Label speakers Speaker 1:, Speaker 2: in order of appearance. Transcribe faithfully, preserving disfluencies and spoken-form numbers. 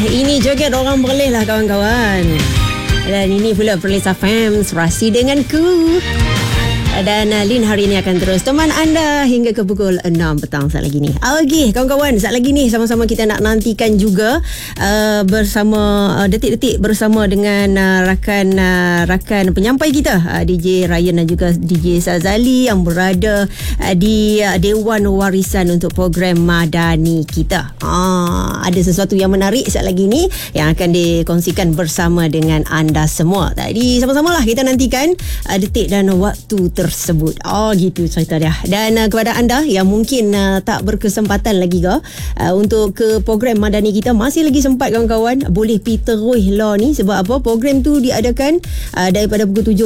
Speaker 1: ini joget orang boleh lah kawan-kawan. Dan ini pula Perlis F M, Serasi denganku. Dan uh, Lin hari ini akan terus teman anda hingga ke pukul enam petang saat lagi ni. Okey, kawan-kawan, saat lagi ni sama-sama kita nak nantikan juga uh, bersama uh, detik-detik bersama dengan uh, rakan uh, rakan penyampai kita uh, D J Ryan dan juga D J Sazali yang berada uh, di uh, Dewan Warisan untuk program Madani kita. Ah, ada sesuatu yang menarik saat lagi ni yang akan dikongsikan bersama dengan anda semua. Tadi sama-samalah kita nantikan uh, detik dan waktu tersebut. Oh gitu cerita dia. Dan uh, kepada anda yang mungkin uh, tak berkesempatan lagi ke uh, untuk ke program Madani kita, masih lagi sempat kawan-kawan, boleh pergi terus lah ni. Sebab apa? Program tu diadakan uh, daripada pukul tujuh